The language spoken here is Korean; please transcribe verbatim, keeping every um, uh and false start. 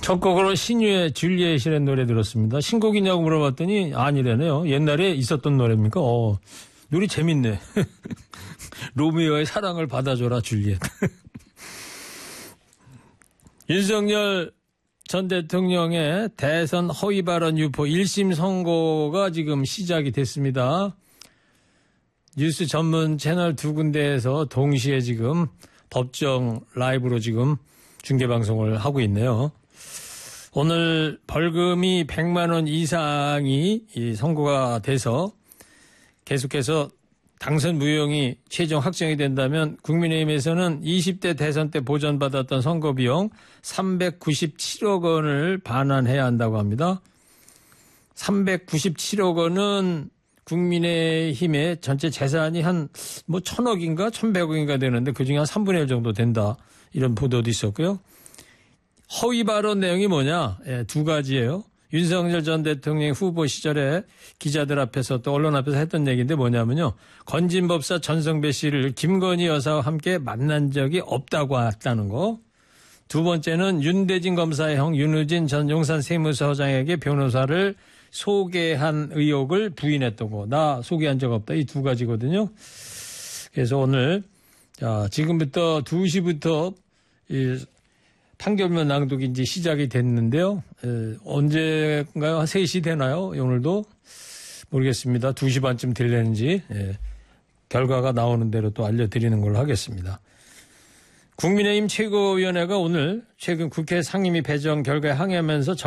첫 곡으로 신유의 줄리엣이라는 노래 들었습니다. 신곡이냐고 물어봤더니 아니래네요. 옛날에 있었던 노래입니까? 어, 노래 재밌네. 로미오의 사랑을 받아줘라 줄리엣. 윤석열 전 대통령의 대선 허위 발언 유포 일 심 선고가 지금 시작이 됐습니다. 뉴스 전문 채널 두 군데에서 동시에 지금 법정 라이브로 지금 중계방송을 하고 있네요. 오늘 벌금이 백만 원 이상이 선고가 돼서 계속해서 당선 무효이 최종 확정이 된다면 국민의힘에서는 이십 대 대선 때 보전받았던 선거비용 삼백구십칠억 원을 반환해야 한다고 합니다. 삼백구십칠억 원은 국민의힘의 전체 재산이 한 뭐 천억인가 천백억인가 되는데 그중에 한 삼분의 일 정도 된다. 이런 보도도 있었고요. 허위 발언 내용이 뭐냐? 예, 두 가지예요. 윤석열 전 대통령 후보 시절에 기자들 앞에서 또 언론 앞에서 했던 얘기인데 뭐냐면요. 건진법사 전성배 씨를 김건희 여사와 함께 만난 적이 없다고 했다는 거. 두 번째는 윤대진 검사의 형 윤우진 전 용산세무서장에게 변호사를 소개한 의혹을 부인했던 거. 나 소개한 적 없다. 이 두 가지거든요. 그래서 오늘 자 지금부터 두 시부터 이 판결문 낭독이 이제 시작이 됐는데요. 에, 언제인가요? 한 세 시 되나요? 오늘도? 모르겠습니다. 두 시 반쯤 되려는지. 예, 결과가 나오는 대로 또 알려드리는 걸로 하겠습니다. 국민의힘 최고위원회가 오늘 최근 국회 상임위 배정 결과에 항의하면서